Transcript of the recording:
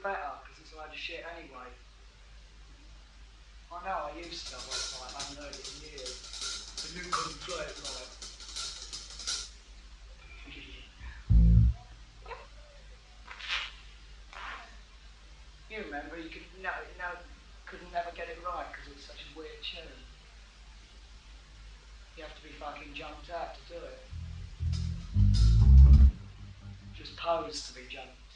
better because it's a load of shit anyway. I know, I used to, but like, I haven't heard it in years. And you couldn't play it right. You remember, you could couldn't never get it right because it was such a weird tune. You have to be fucking jumped out to do it. Just posed to be jumped.